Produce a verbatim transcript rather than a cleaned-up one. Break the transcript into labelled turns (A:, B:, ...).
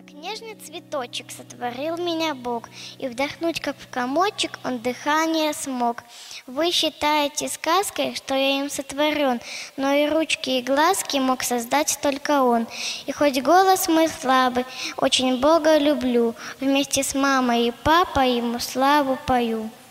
A: Как нежный цветочек сотворил меня Бог, и вдохнуть, как в комочек, он дыхание смог. Вы считаете сказкой, что я им сотворен, но и ручки, и глазки мог создать только он. И хоть голос мой слабый, очень Бога люблю, вместе с мамой и папой ему славу пою.